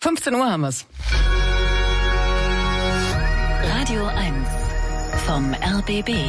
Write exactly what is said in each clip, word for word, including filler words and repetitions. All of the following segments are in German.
fünfzehn Uhr haben wir's. Radio eins vom R B B.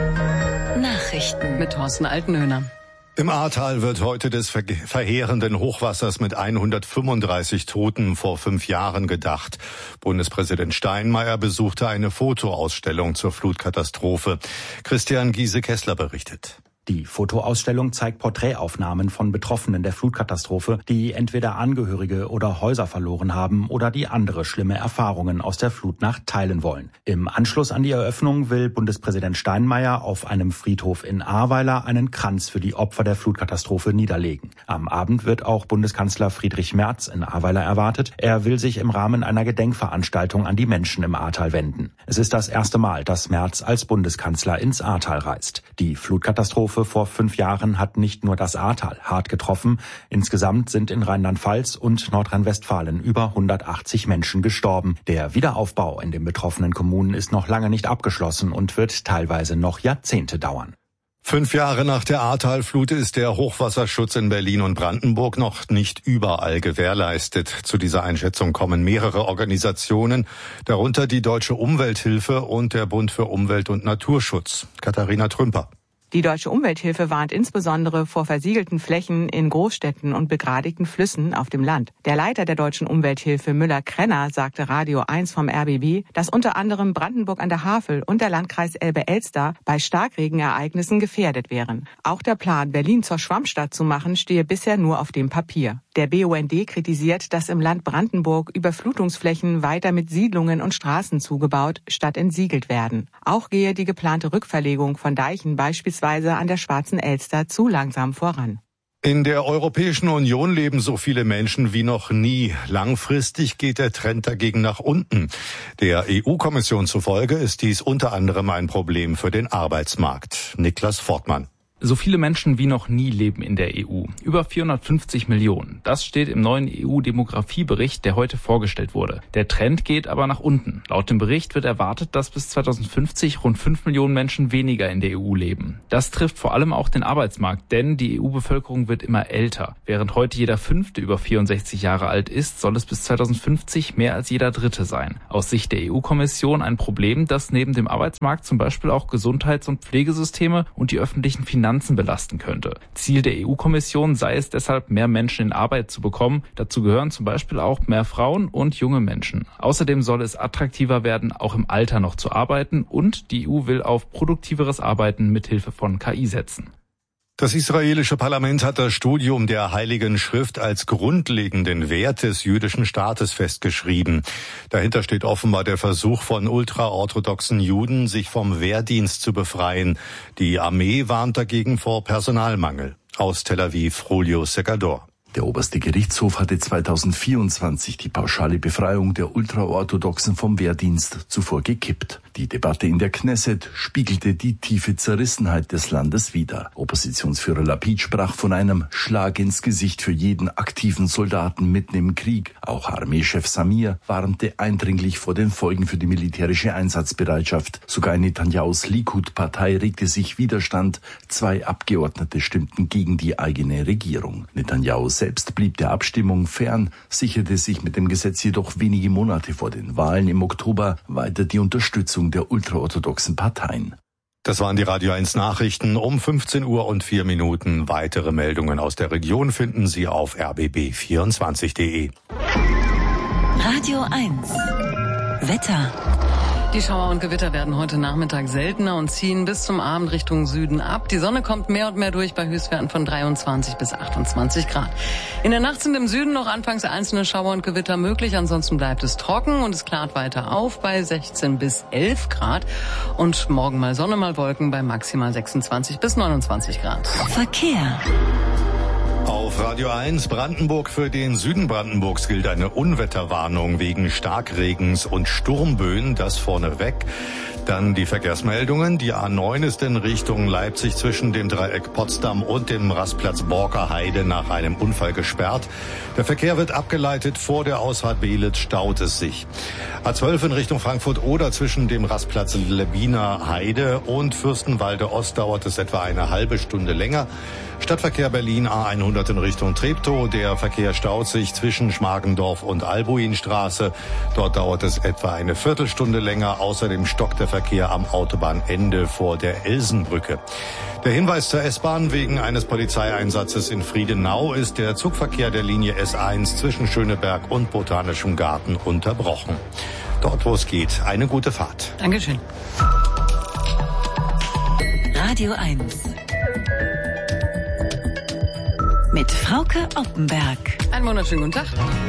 Nachrichten mit Thorsten Altenhöhner. Im Ahrtal wird heute des verheerenden Hochwassers mit hundertfünfunddreißig Toten vor fünf Jahren gedacht. Bundespräsident Steinmeier besuchte eine Fotoausstellung zur Flutkatastrophe. Christian Giese-Kessler berichtet. Die Fotoausstellung zeigt Porträtaufnahmen von Betroffenen der Flutkatastrophe, die entweder Angehörige oder Häuser verloren haben oder die andere schlimme Erfahrungen aus der Flutnacht teilen wollen. Im Anschluss an die Eröffnung will Bundespräsident Steinmeier auf einem Friedhof in Ahrweiler einen Kranz für die Opfer der Flutkatastrophe niederlegen. Am Abend wird auch Bundeskanzler Friedrich Merz in Ahrweiler erwartet. Er will sich im Rahmen einer Gedenkveranstaltung an die Menschen im Ahrtal wenden. Es ist das erste Mal, dass Merz als Bundeskanzler ins Ahrtal reist. Die Flutkatastrophe vor fünf Jahren hat nicht nur das Ahrtal hart getroffen. Insgesamt sind in Rheinland-Pfalz und Nordrhein-Westfalen über hundertachtzig Menschen gestorben. Der Wiederaufbau in den betroffenen Kommunen ist noch lange nicht abgeschlossen und wird teilweise noch Jahrzehnte dauern. Fünf Jahre nach der Ahrtalflut ist der Hochwasserschutz in Berlin und Brandenburg noch nicht überall gewährleistet. Zu dieser Einschätzung kommen mehrere Organisationen, darunter die Deutsche Umwelthilfe und der Bund für Umwelt und Naturschutz. Katharina Trümper. Die Deutsche Umwelthilfe warnt insbesondere vor versiegelten Flächen in Großstädten und begradigten Flüssen auf dem Land. Der Leiter der Deutschen Umwelthilfe, Müller-Krenner, sagte Radio eins vom R B B, dass unter anderem Brandenburg an der Havel und der Landkreis Elbe-Elster bei Starkregenereignissen gefährdet wären. Auch der Plan, Berlin zur Schwammstadt zu machen, stehe bisher nur auf dem Papier. Der B U N D kritisiert, dass im Land Brandenburg Überflutungsflächen weiter mit Siedlungen und Straßen zugebaut statt entsiegelt werden. Auch gehe die geplante Rückverlegung von Deichen beispielsweise an der Schwarzen Elster zu langsam voran. In der Europäischen Union leben so viele Menschen wie noch nie. Langfristig geht der Trend dagegen nach unten. Der E U-Kommission zufolge ist dies unter anderem ein Problem für den Arbeitsmarkt. Niklas Fortmann. So viele Menschen wie noch nie leben in der E U. Über vierhundertfünfzig Millionen. Das steht im neuen E U-Demografiebericht, der heute vorgestellt wurde. Der Trend geht aber nach unten. Laut dem Bericht wird erwartet, dass bis zweitausendfünfzig rund fünf Millionen Menschen weniger in der E U leben. Das trifft vor allem auch den Arbeitsmarkt, denn die E U-Bevölkerung wird immer älter. Während heute jeder Fünfte über vierundsechzig Jahre alt ist, soll es bis zweitausendfünfzig mehr als jeder Dritte sein. Aus Sicht der E U-Kommission ein Problem, das neben dem Arbeitsmarkt zum Beispiel auch Gesundheits- und Pflegesysteme und die öffentlichen Finanzen belasten könnte. Ziel der E U-Kommission sei es deshalb, mehr Menschen in Arbeit zu bekommen. Dazu gehören zum Beispiel auch mehr Frauen und junge Menschen. Außerdem soll es attraktiver werden, auch im Alter noch zu arbeiten, und die E U will auf produktiveres Arbeiten mithilfe von K I setzen. Das israelische Parlament hat das Studium der Heiligen Schrift als grundlegenden Wert des jüdischen Staates festgeschrieben. Dahinter steht offenbar der Versuch von ultraorthodoxen Juden, sich vom Wehrdienst zu befreien. Die Armee warnt dagegen vor Personalmangel. Aus Tel Aviv, Julio Segador. Der oberste Gerichtshof hatte zweitausendvierundzwanzig die pauschale Befreiung der Ultraorthodoxen vom Wehrdienst zuvor gekippt. Die Debatte in der Knesset spiegelte die tiefe Zerrissenheit des Landes wider. Oppositionsführer Lapid sprach von einem Schlag ins Gesicht für jeden aktiven Soldaten mitten im Krieg. Auch Armeechef Samir warnte eindringlich vor den Folgen für die militärische Einsatzbereitschaft. Sogar in Netanyahus Likud-Partei regte sich Widerstand. Zwei Abgeordnete stimmten gegen die eigene Regierung. Netanyahu selbst blieb der Abstimmung fern, sicherte sich mit dem Gesetz jedoch wenige Monate vor den Wahlen im Oktober weiter die Unterstützung der ultraorthodoxen Parteien. Das waren die Radio eins Nachrichten um fünfzehn Uhr und vier Minuten. Weitere Meldungen aus der Region finden Sie auf r b b vierundzwanzig punkt d e. Radio eins Wetter. Die Schauer und Gewitter werden heute Nachmittag seltener und ziehen bis zum Abend Richtung Süden ab. Die Sonne kommt mehr und mehr durch bei Höchstwerten von dreiundzwanzig bis achtundzwanzig Grad. In der Nacht sind im Süden noch anfangs einzelne Schauer und Gewitter möglich. Ansonsten bleibt es trocken und es klart weiter auf bei sechzehn bis elf Grad. Und morgen mal Sonne, mal Wolken bei maximal sechsundzwanzig bis neunundzwanzig Grad. Verkehr. Auf Radio eins Brandenburg. Für den Süden Brandenburgs gilt eine Unwetterwarnung wegen Starkregens und Sturmböen. Das vorneweg. Dann die Verkehrsmeldungen. Die A neun ist in Richtung Leipzig zwischen dem Dreieck Potsdam und dem Rastplatz Borker-Heide nach einem Unfall gesperrt. Der Verkehr wird abgeleitet. Vor der Ausfahrt Beelitz staut es sich. A zwölf in Richtung Frankfurt-Oder zwischen dem Rastplatz Lebiner Heide und Fürstenwalde Ost dauert es etwa eine halbe Stunde länger. Stadtverkehr Berlin A hundert in Richtung Richtung Treptow. Der Verkehr staut sich zwischen Schmargendorf und Albuinstraße. Dort dauert es etwa eine Viertelstunde länger. Außerdem stockt der Verkehr am Autobahnende vor der Elsenbrücke. Der Hinweis zur S-Bahn: Wegen eines Polizeieinsatzes in Friedenau ist der Zugverkehr der Linie S eins zwischen Schöneberg und Botanischem Garten unterbrochen. Dort, wo es geht, eine gute Fahrt. Dankeschön. Radio eins. Mit Frauke Oppenberg. Einen wunderschönen guten Tag.